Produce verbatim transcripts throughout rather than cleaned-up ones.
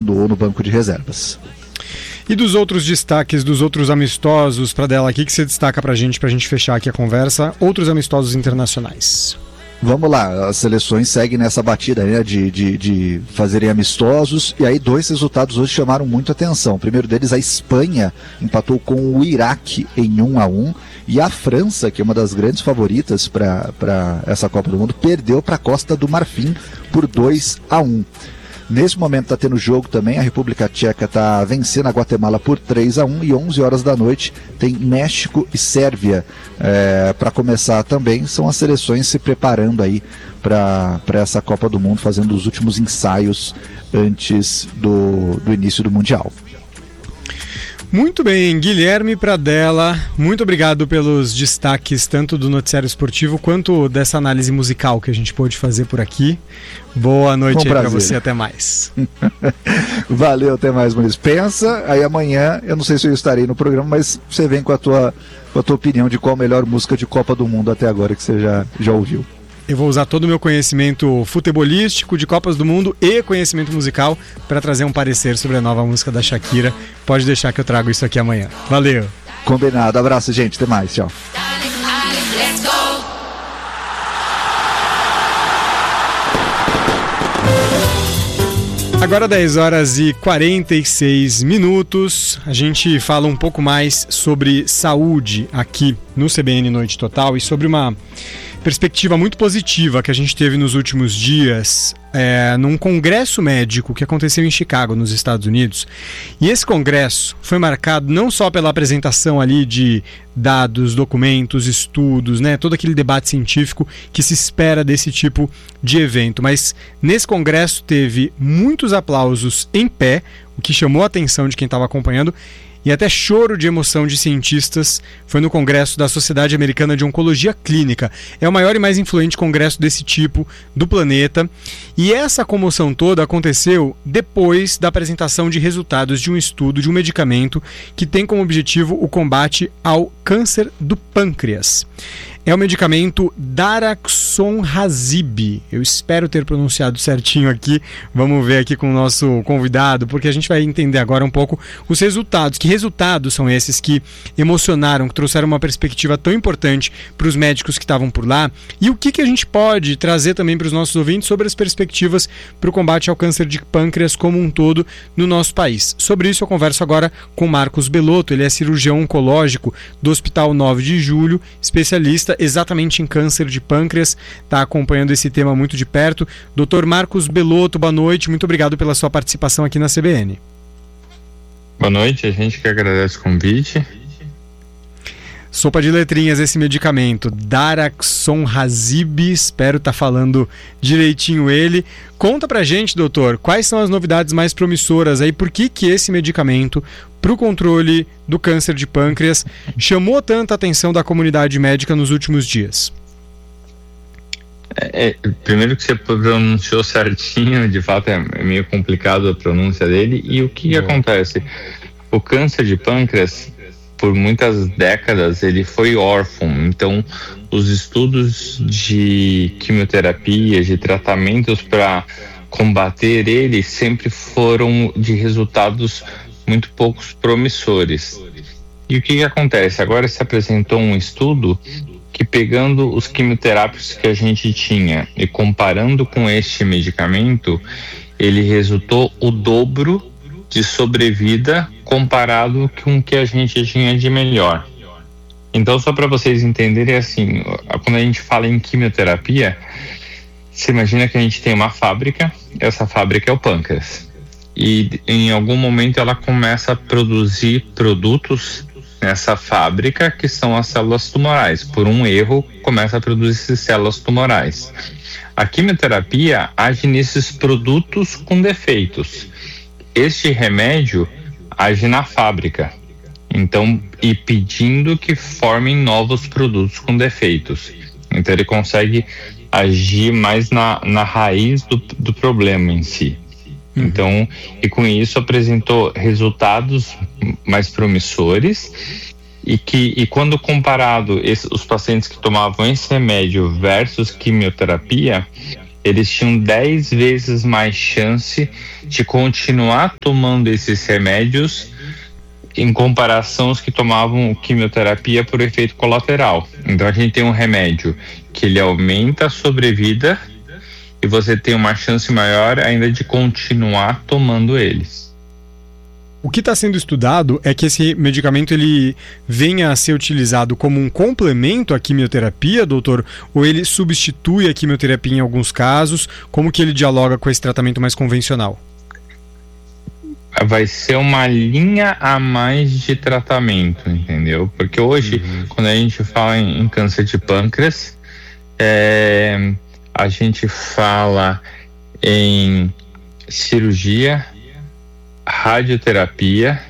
jogando ou no banco de reservas. E dos outros destaques, dos outros amistosos, Pradella, aqui que você destaca pra gente, pra gente fechar aqui a conversa, outros amistosos internacionais? Vamos lá, as seleções seguem nessa batida, né, de, de, de fazerem amistosos, e aí dois resultados hoje chamaram muito atenção. O primeiro deles, a Espanha empatou com o Iraque em um a um, e a França, que é uma das grandes favoritas para essa Copa do Mundo, perdeu para a Costa do Marfim por dois a um. Nesse momento está tendo jogo também, a República Tcheca está vencendo a Guatemala por três a um, e onze horas da noite tem México e Sérvia é, para começar também. São as seleções se preparando aí para essa Copa do Mundo, fazendo os últimos ensaios antes do, do início do Mundial. Muito bem, Guilherme Pradella, muito obrigado pelos destaques tanto do noticiário esportivo quanto dessa análise musical que a gente pôde fazer por aqui. Boa noite um aí para você, até mais. Valeu, até mais, Maurício. Pensa, aí amanhã, eu não sei se eu estarei no programa, mas você vem com a tua, com a tua opinião de qual a melhor música de Copa do Mundo até agora que você já, já ouviu. Eu vou usar todo o meu conhecimento futebolístico, de Copas do Mundo e conhecimento musical para trazer um parecer sobre a nova música da Shakira. Pode deixar que eu trago isso aqui amanhã. Valeu! Combinado. Abraço, gente. Até mais. Tchau. Agora dez horas e quarenta e seis minutos, a gente fala um pouco mais sobre saúde aqui no C B N Noite Total e sobre uma perspectiva muito positiva que a gente teve nos últimos dias é, num congresso médico que aconteceu em Chicago, nos Estados Unidos. E esse congresso foi marcado não só pela apresentação ali de dados, documentos, estudos, né, todo aquele debate científico que se espera desse tipo de evento, mas nesse congresso teve muitos aplausos em pé, o que chamou a atenção de quem estava acompanhando, e até choro de emoção de cientistas. Foi no Congresso da Sociedade Americana de Oncologia Clínica. É o maior e mais influente congresso desse tipo do planeta. E essa comoção toda aconteceu depois da apresentação de resultados de um estudo de um medicamento que tem como objetivo o combate ao câncer do pâncreas. É o medicamento Daraxonrasib. Eu espero ter pronunciado certinho aqui. Vamos ver aqui com o nosso convidado, porque a gente vai entender agora um pouco os resultados. Que resultados são esses que emocionaram, que trouxeram uma perspectiva tão importante para os médicos que estavam por lá? E o que, que a gente pode trazer também para os nossos ouvintes sobre as perspectivas para o combate ao câncer de pâncreas como um todo no nosso país? Sobre isso eu converso agora com Marcos Belotto. Ele é cirurgião oncológico do Hospital nove de julho, especialista exatamente em câncer de pâncreas, está acompanhando esse tema muito de perto. doutor Marcos Belotto, boa noite, muito obrigado pela sua participação aqui na C B N. Boa noite, a gente que agradece o convite. Sopa de letrinhas esse medicamento, Daraxonrasib, espero estar tá falando direitinho ele. Conta pra gente, doutor, quais são as novidades mais promissoras aí, por que que esse medicamento para o controle do câncer de pâncreas chamou tanta atenção da comunidade médica nos últimos dias? É, é, primeiro que você pronunciou certinho, de fato é meio complicado a pronúncia dele. E o que, que acontece? O câncer de pâncreas, por muitas décadas, ele foi órfão. Então, os estudos de quimioterapia, de tratamentos para combater ele, sempre foram de resultados muito poucos promissores. E o que, que acontece? Agora se apresentou um estudo que, pegando os quimioterápicos que a gente tinha e comparando com este medicamento, ele resultou o dobro de sobrevida comparado com o que a gente tinha de melhor. Então, só para vocês entenderem, assim, quando a gente fala em quimioterapia, você imagina que a gente tem uma fábrica, essa fábrica é o pâncreas, e em algum momento ela começa a produzir produtos nessa fábrica que são as células tumorais. Por um erro, começa a produzir células tumorais. A quimioterapia age nesses produtos com defeitos. Este remédio age na fábrica, então, e pedindo que formem novos produtos com defeitos. Então ele consegue agir mais na, na raiz do, do problema em si. Uhum. Então, e com isso apresentou resultados mais promissores, e que, e quando comparado esse, os pacientes que tomavam esse remédio versus quimioterapia, eles tinham dez vezes mais chance de continuar tomando esses remédios em comparação aos que tomavam quimioterapia por efeito colateral. Então a gente tem um remédio que ele aumenta a sobrevida e você tem uma chance maior ainda de continuar tomando eles. O que está sendo estudado é que esse medicamento ele venha a ser utilizado como um complemento à quimioterapia, doutor, ou ele substitui a quimioterapia em alguns casos? Como que ele dialoga com esse tratamento mais convencional? Vai ser uma linha a mais de tratamento, entendeu? Porque hoje, uhum. quando a gente fala em, em câncer de pâncreas, é, a gente fala em cirurgia, radioterapia,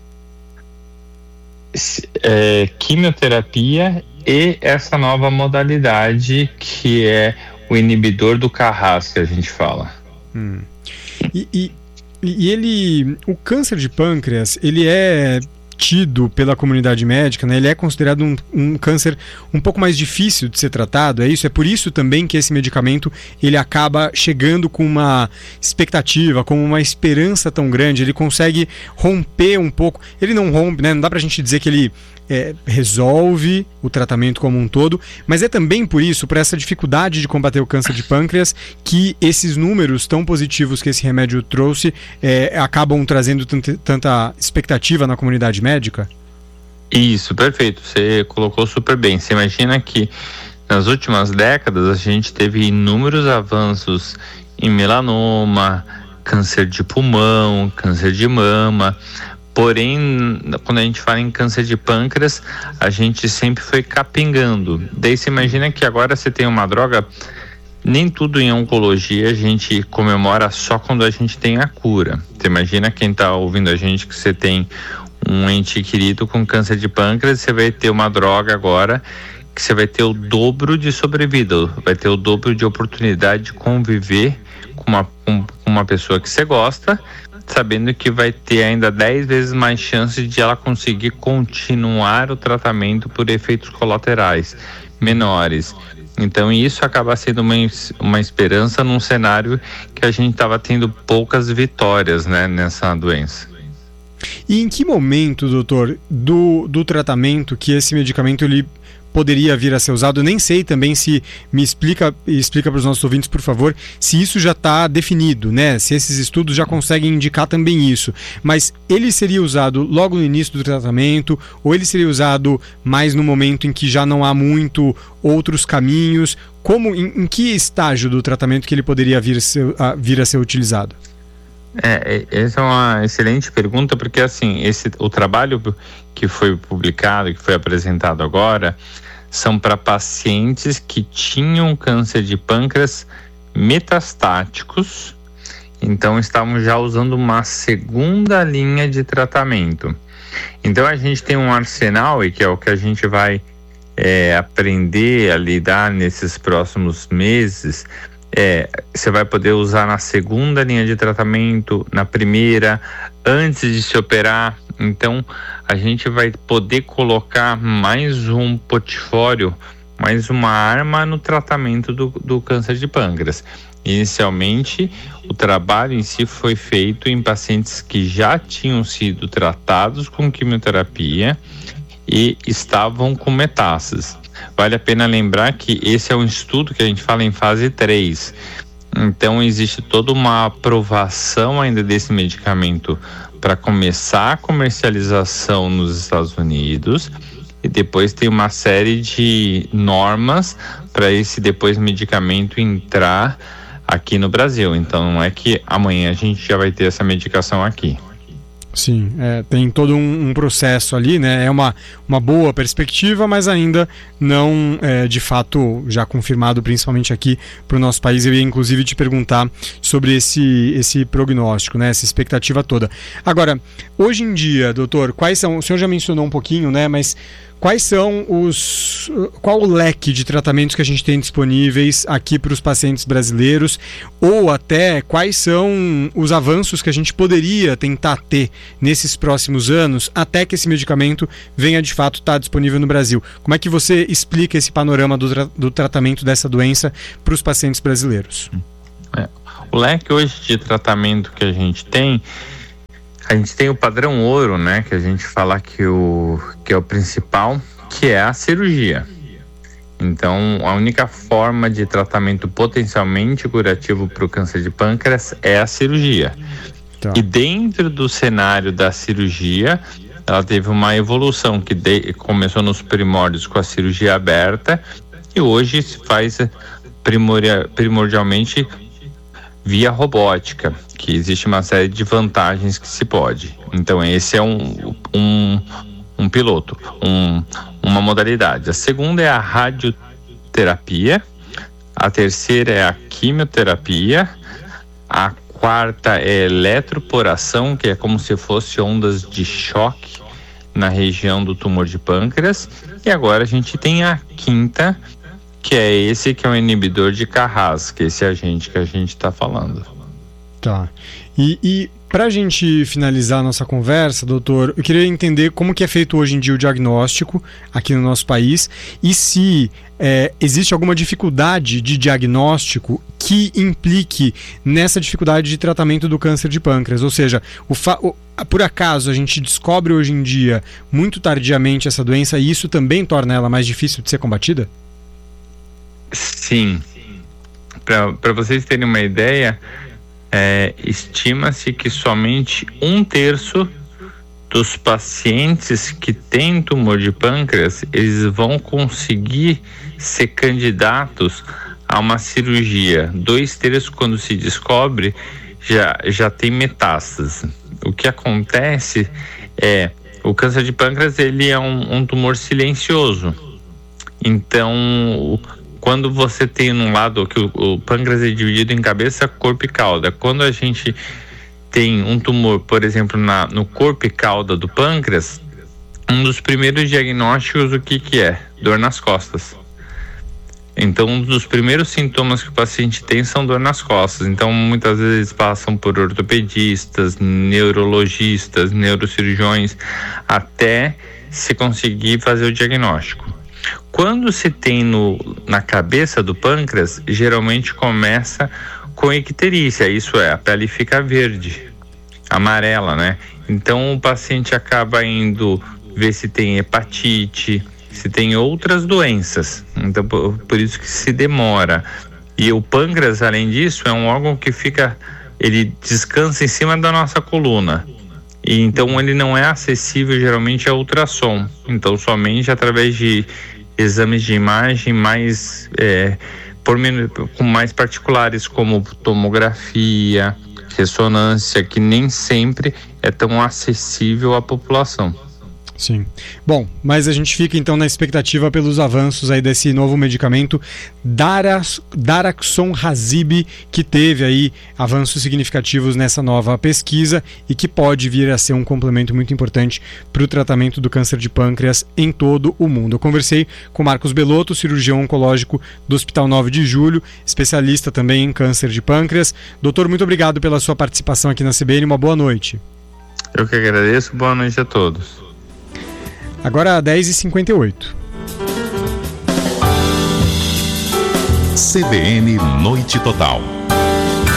é, quimioterapia e essa nova modalidade que é o inibidor do Carras, que a gente fala. Hum. E, e, e ele, o câncer de pâncreas, ele é tido pela comunidade médica, né? Ele é considerado um, um câncer um pouco mais difícil de ser tratado, é isso? É por isso também que esse medicamento ele acaba chegando com uma expectativa, com uma esperança tão grande, ele consegue romper um pouco, ele não rompe, né? Não dá pra gente dizer que ele é, resolve o tratamento como um todo, mas é também por isso, por essa dificuldade de combater o câncer de pâncreas, que esses números tão positivos que esse remédio trouxe é, acabam trazendo tanta, tanta expectativa na comunidade médica? Isso, perfeito, você colocou super bem. Você imagina que nas últimas décadas a gente teve inúmeros avanços em melanoma, câncer de pulmão, câncer de mama. Porém, quando a gente fala em câncer de pâncreas, a gente sempre foi capengando. Daí você imagina que agora você tem uma droga, nem tudo em oncologia a gente comemora só quando a gente tem a cura. Você imagina quem está ouvindo a gente que você tem um ente querido com câncer de pâncreas, você vai ter uma droga agora que você vai ter o dobro de sobrevida, vai ter o dobro de oportunidade de conviver com uma, com uma pessoa que você gosta, sabendo que vai ter ainda dez vezes mais chances de ela conseguir continuar o tratamento por efeitos colaterais menores. Então isso acaba sendo uma, uma esperança num cenário que a gente estava tendo poucas vitórias, né, nessa doença. E em que momento, doutor, do, do tratamento que esse medicamento ele poderia vir a ser usado? Eu nem sei também se me explica, explica para os nossos ouvintes, por favor, se isso já está definido, né? Se esses estudos já conseguem indicar também isso. Mas ele seria usado logo no início do tratamento, ou ele seria usado mais no momento em que já não há muito outros caminhos? Como, em, em que estágio do tratamento que ele poderia vir a ser, a, vir a ser utilizado? É, essa é uma excelente pergunta, porque assim, esse, o trabalho que foi publicado, que foi apresentado agora, são para pacientes que tinham câncer de pâncreas metastáticos, então estavam já usando uma segunda linha de tratamento. Então a gente tem um arsenal, e que é o que a gente vai é, aprender a lidar nesses próximos meses. É, você vai poder usar na segunda linha de tratamento, na primeira, antes de se operar. Então a gente vai poder colocar mais um portfólio, mais uma arma no tratamento do, do câncer de pâncreas. Inicialmente, o trabalho em si foi feito em pacientes que já tinham sido tratados com quimioterapia e estavam com metástases. Vale a pena lembrar que esse é um estudo que a gente fala em fase três. Então existe toda uma aprovação ainda desse medicamento para começar a comercialização nos Estados Unidos, e depois tem uma série de normas para esse depois medicamento entrar aqui no Brasil. Então não é que amanhã a gente já vai ter essa medicação aqui. Sim, é, tem todo um, um processo ali, né? É uma, uma boa perspectiva, mas ainda não é, de fato já confirmado, principalmente aqui para o nosso país. Eu ia inclusive te perguntar sobre esse, esse prognóstico, né? Essa expectativa toda. Agora, hoje em dia, doutor, quais são, o senhor já mencionou um pouquinho, né? Mas quais são os... qual o leque de tratamentos que a gente tem disponíveis aqui para os pacientes brasileiros, ou até quais são os avanços que a gente poderia tentar ter nesses próximos anos até que esse medicamento venha de fato estar disponível no Brasil. Como é que você explica esse panorama do, tra- do tratamento dessa doença para os pacientes brasileiros? É, o leque hoje de tratamento que a gente tem, a gente tem o padrão ouro, né, que a gente fala que, o, que é o principal, que é a cirurgia. Então, a única forma de tratamento potencialmente curativo para o câncer de pâncreas é a cirurgia. Tá. E dentro do cenário da cirurgia, ela teve uma evolução que de, começou nos primórdios com a cirurgia aberta e hoje se faz primoria, primordialmente via robótica, que existe uma série de vantagens que se pode. Então, esse é um, um, um piloto, um uma modalidade. A segunda é a radioterapia, a terceira é a quimioterapia, a quarta é a eletroporação, que é como se fosse ondas de choque na região do tumor de pâncreas, e agora a gente tem a quinta, que é esse que é o inibidor de Carras, que é esse agente que a gente está falando. Tá. E, e para a gente finalizar a nossa conversa, doutor, eu queria entender como que é feito hoje em dia o diagnóstico aqui no nosso país e se é, existe alguma dificuldade de diagnóstico que implique nessa dificuldade de tratamento do câncer de pâncreas. Ou seja, o fa- o, por acaso a gente descobre hoje em dia muito tardiamente essa doença e isso também torna ela mais difícil de ser combatida? Sim. Para vocês terem uma ideia, É, estima-se que somente um terço dos pacientes que têm tumor de pâncreas, eles vão conseguir ser candidatos a uma cirurgia. Dois terços, quando se descobre, já, já tem metástase. O que acontece é, o câncer de pâncreas, ele é um, um tumor silencioso. Então, quando você tem num lado que o, o pâncreas é dividido em cabeça, corpo e cauda. Quando a gente tem um tumor, por exemplo, na, no corpo e cauda do pâncreas, um dos primeiros diagnósticos, o que que é? Dor nas costas. Então, um dos primeiros sintomas que o paciente tem são dor nas costas. Então, muitas vezes eles passam por ortopedistas, neurologistas, neurocirurgiões, até se conseguir fazer o diagnóstico. Quando se tem no, na cabeça do pâncreas, geralmente começa com icterícia, isso é, a pele fica verde, amarela, né? Então o paciente acaba indo ver se tem hepatite, se tem outras doenças, então por, por isso que se demora. E o pâncreas, além disso, é um órgão que fica, ele descansa em cima da nossa coluna. E então ele não é acessível geralmente a ultrassom, então somente através de exames de imagem mais é, por, com mais particulares, como tomografia, ressonância, que nem sempre é tão acessível à população. Sim. Bom, mas a gente fica então na expectativa pelos avanços aí desse novo medicamento Darax, Daraxonrasib, que teve aí avanços significativos nessa nova pesquisa e que pode vir a ser um complemento muito importante para o tratamento do câncer de pâncreas em todo o mundo. Eu conversei com Marcos Belotto, cirurgião oncológico do Hospital nove de julho, especialista também em câncer de pâncreas. Doutor, muito obrigado pela sua participação aqui na C B N, uma boa noite. Eu que agradeço, boa noite a todos. Agora dez e cinquenta e oito. C B N Noite Total.